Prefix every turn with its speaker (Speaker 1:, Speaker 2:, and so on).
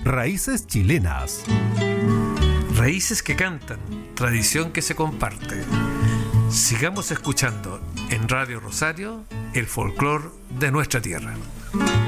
Speaker 1: Raíces chilenas.
Speaker 2: Raíces que cantan, tradición que se comparte. Sigamos escuchando en Radio Rosario el folclor de nuestra tierra.